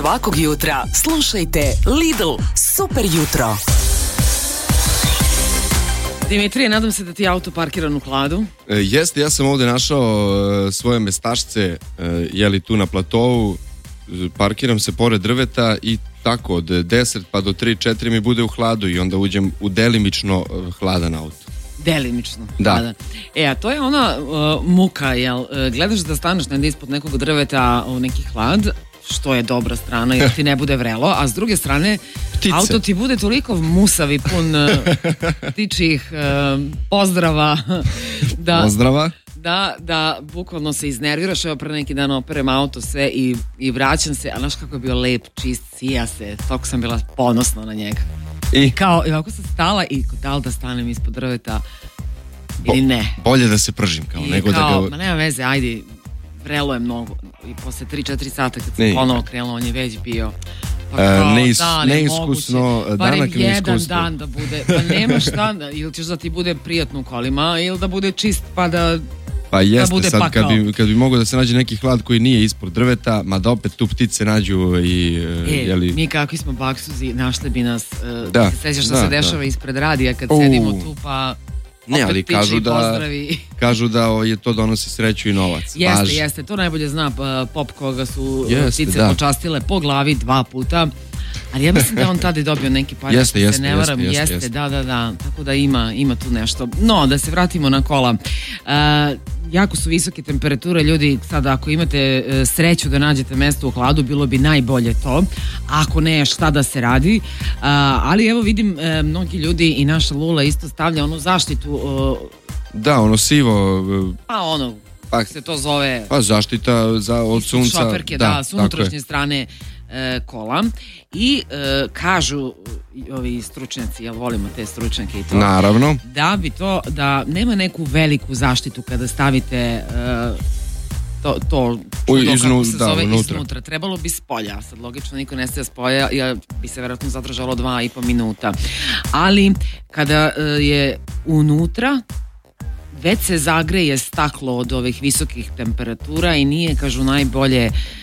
Svakog jutra slušajte Lidl Super jutro. Dimitrije, nadam se da ti je auto parkiran u hladu. Jeste, ja sam ovde našao svoje mestašce, jeli tu na platovu, parkiram se pored drveta i tako od 10 pa do 3-4 mi bude u hladu i onda uđem u delimično hladan auto. Delimično. Da. A to je ona muka, jel? Gledaš da staneš negdje ispod nekog drveta u neki hlad, što je dobra strana jer ti ne bude vrelo, a s druge strane ptice. Auto ti bude toliko musav i pun ptičih pozdrava Pozdrava. Da bukvalno se iznerviraš. Evo pre neki dan operem auto sve i vraćam se, a znaš kako je bio lep, čist, sija se, toliko sam bila ponosna na njega. I ovako sam stala i da li da stanem ispod drveta ili ne. Bolje da se pržim nego da ga... Ma nema veze, ajde, vrelo je mnogo. I posle 3-4 sata kad sam ponovo krenula, on je već bio neiskusno, barem jedan dan da bude, pa nema šta, ili ćeš da ti bude prijatno u kolima, ili da bude čist pa da jeste, bude sad pakao. kad bi mogao da se nađe neki hlad koji nije ispod drveta, ma da opet tu ptice nađu i... mi kakvi smo baksuzi, našli bi nas, da se sećaš što se dešava ispred radija kad sedimo tu pa... Ne, ali kažu da je to donosi sreću i novac. Jeste, to najbolje zna pop koga su ptice počastile po glavi 2 puta. Ali ja mislim da on tada je dobio neki par. Jeste, ne varam, jeste. Da. Tako da ima tu nešto. No, da se vratimo na kola. Jako su visoke temperature, ljudi, sad ako imate sreću da nađete mesto u hladu, bilo bi najbolje to. Ako ne, šta da se radi. Ali evo vidim, mnogi ljudi i naša Lula isto stavlja onu zaštitu. Da, ono sivo. Pa se to zove... Pa zaštita od sunca. Šoferke, s unutrašnje strane kola. I kažu ovi stručnjaci, jel volimo te stručnjake i to, naravno, da bi to, da nema neku veliku zaštitu kada stavite to čudo, kako se zove, iznutra. Trebalo bi s polja, sad logično niko ne staje s polja, ja bi se vjerojatno zadržalo 2,5 minuta, ali kada je unutra već se zagreje staklo od ovih visokih temperatura i nije, kažu, najbolje